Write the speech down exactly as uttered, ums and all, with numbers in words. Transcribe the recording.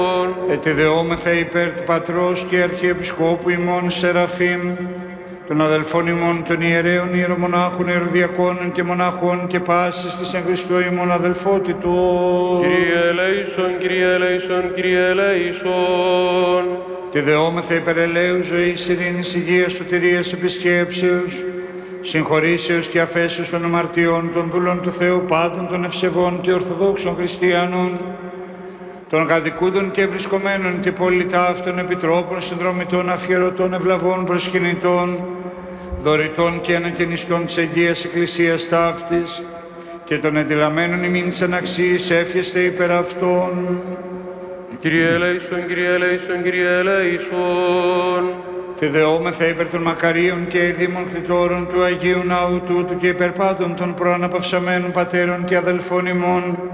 Ετιδεόμεθα υπέρ του Πατρός και Αρχιεπισκόπου ημών Σεραφείμ, των αδελφών ημών των ιερέων, ιερομονάχων, ιεροδιακόνων και μοναχών και πάσης της εν Χριστώ ημών αδελφότητος. Κύριε ελέησον, Κύριε ελέησον, Κύριε ελέησον. Τιδεόμεθα υπέρ ελέους, ζωής, ειρήνης, υγείας, σωτηρίας, επισκέψεως, συγχωρήσεως και αφέσεως των αμαρτιών, των δούλων του Θεού πάντων, των ευσεβών και ορθοδόξων χριστιανών, των κατοικούντων και βρισκομένων και πολυτάφτων επιτρόπων, συνδρομητών, αφιερωτών, ευλαβών, προσκυνητών, δωρητών και ανακαινιστών της Αγίας Εκκλησίας ταύτης και των εντυλαμένων ημίν της αναξίας εύχεστε υπέρ αυτών. Κύριε ελέησον, Κύριε ελέησον, Κύριε ελέησον. Τιδεόμεθα υπέρ των μακαρίων και ειδήμων κτητόρων του Αγίου Ναού τούτου και υπέρ πάντων των προαναπαυσαμένων πατέρων και αδελφών ημών,